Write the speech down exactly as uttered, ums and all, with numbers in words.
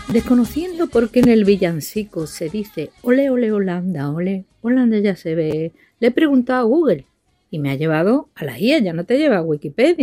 Desconociendo por qué en el villancico se dice ole, ole, Holanda, ole, Holanda ya se ve, le he preguntado a Google y me ha llevado a la guía, ya no te lleva a Wikipedia.